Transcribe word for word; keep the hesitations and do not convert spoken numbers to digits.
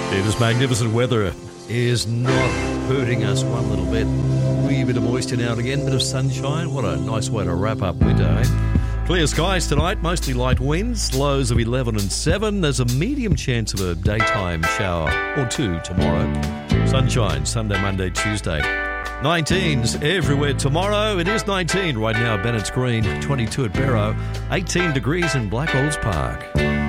It is magnificent weather. Is not hurting us one little bit. Wee bit of moisture now and again, bit of sunshine. What a nice way to wrap up winter, eh? Clear skies tonight, mostly light winds, lows of eleven and seven. There's a medium chance of a daytime shower or two tomorrow. Sunshine, Sunday, Monday, Tuesday. nineteens everywhere tomorrow. It is nineteen right now at Bennett's Green, twenty-two at Barrow, eighteen degrees in Blackall's Park.